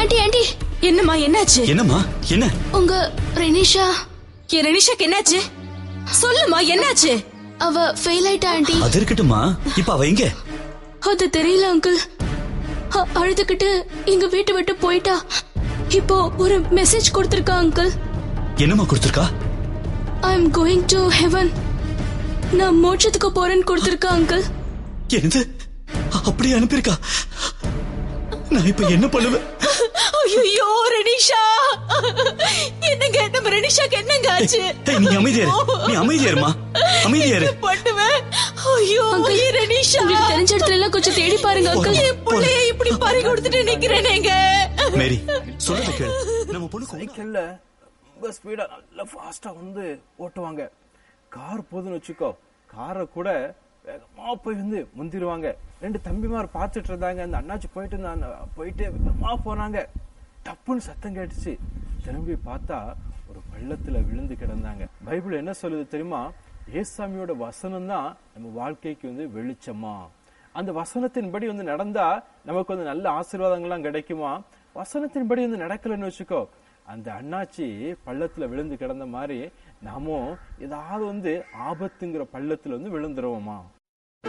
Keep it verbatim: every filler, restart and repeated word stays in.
Aunty aunty என்னம்மா என்னாச்சு? என்னம்மா என்ன? உங்க ரெனிஷா. என் ரெனிஷாக்கு என்னாச்சு? சொல்லுமா என்னாச்சு? அவ ஃபெயில் ஆயிட்டா ஆண்டி. அது இருக்கட்டுமா, இப்ப அவ எங்க? அது தெரியல அங்கிள். அழுதுகிட்டு எங்க வீட்டை விட்டு போயிட்டா. இப்போ ஒரு மெசேஜ் கொடுத்திருக்கா அங்கிள். என்னம்மா கொடுத்திருக்கா? ஐ அம் கோயிங் டு ஹெவன். நான் மோட்சத்துக்கு போறேன்னு கொடுத்திருக்கா அங்கிள். என்னது? அப்படியே அனுப்பியிருக்கா? நான் இப்ப என்ன பண்ணுவேன்? ஐயோ ரெனிஷா, என்னங்க நம்ம ரெனிஷாக்கு என்னங்க ஆச்சு? நீ அமைதியாரு, நீ அமைதியாருமா, அமைதியாரு. பண்ணுவேன். ஐயோ ரெனிஷா, உங்களுக்கு தெரிஞ்ச இடத்துல எல்லாம் கொஞ்சம் தேடி பாருங்க அங்கிள். என் பிள்ளைய இப்படி பறி கொடுத்துட்டு நிக்கிறேனேங்க. மேரி சொல்றத கேளு. நம்ம பொண்ணு சைக்கிள்ல ரொம்ப ஸ்பீடா நல்லா ஃபாஸ்டா வந்து ஓட்டுவாங்க. கார் போதுன்னு வச்சுக்கோ, காரை கூட வேகமா போய் வந்து முந்திருவாங்க. ரெண்டு தம்பிமார் பாத்துட்டு இருந்தாங்க. அந்த அண்ணாச்சி போயிட்டு இருந்தாங்க. போயிட்டு வேகமா போனாங்க. டப்புன்னு சத்தம் கேட்டுச்சு. திரும்பி பார்த்தா ஒரு பள்ளத்துல விழுந்து கிடந்தாங்க. பைபிள் என்ன சொல்லுது தெரியுமா? ஏசாமியோட வசனம் தான் நம்ம வாழ்க்கைக்கு வந்து வெளிச்சமா. அந்த வசனத்தின்படி வந்து நடந்தா நமக்கு வந்து நல்ல ஆசீர்வாதங்கள்லாம் கிடைக்குமா? வசனத்தின்படி வந்து நடக்கலன்னு வச்சுக்கோ, அந்த அண்ணாச்சி பள்ளத்துல விழுந்து கிடந்த மாதிரி நாமும் ஏதாவது வந்து ஆபத்துங்கிற பள்ளத்துல வந்து விழுந்துருவோமா?